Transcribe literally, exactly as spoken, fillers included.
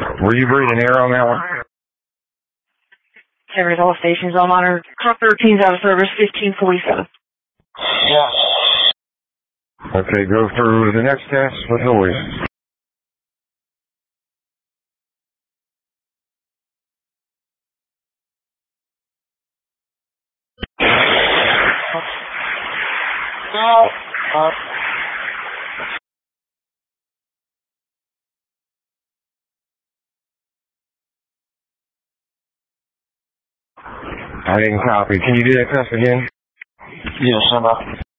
Were you breathing air on that one? Every all stations on monitor. Truck thirteen's out of service, fifteen forty-seven. Yeah. Okay, go through the next test with Hoy. No. Uh, I didn't copy. Can you do that test again? yes, I'm up.